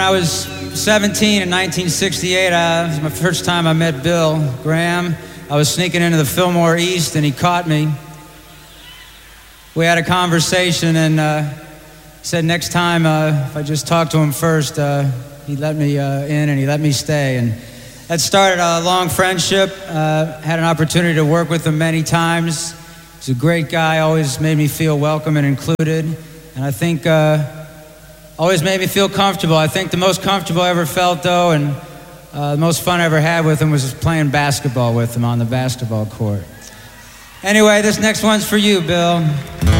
I was 17 in 1968. It was my first time I met Bill Graham. I was sneaking into the Fillmore East and he caught me. We had a conversation and he said next time if I just talked to him first, he'd let me in and he let me stay. And that started a long friendship. Had an opportunity to work with him many times. He's a great guy, always made me feel welcome and included. And I think always made me feel comfortable. I think the most comfortable I ever felt, though, and the most fun I ever had with him was playing basketball with him on the basketball court. Anyway, this next one's for you, Bill.